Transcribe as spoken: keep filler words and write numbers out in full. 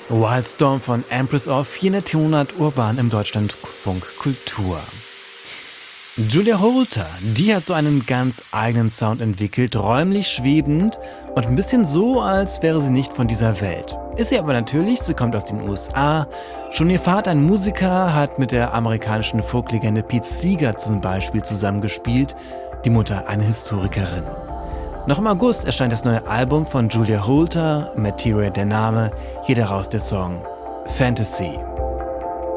Wildstorm von Empress of vierhundert Urban im Deutschlandfunk Kultur. Julia Holter, die hat so einen ganz eigenen Sound entwickelt, räumlich schwebend und ein bisschen so, als wäre sie nicht von dieser Welt. Ist sie aber natürlich, sie kommt aus den U S A. Schon ihr Vater, ein Musiker, hat mit der amerikanischen Folklegende Pete Seeger zum Beispiel zusammengespielt, die Mutter eine Historikerin. Noch im August erscheint das neue Album von Julia Holter, Materia der Name, hier daraus der Song Fantasy.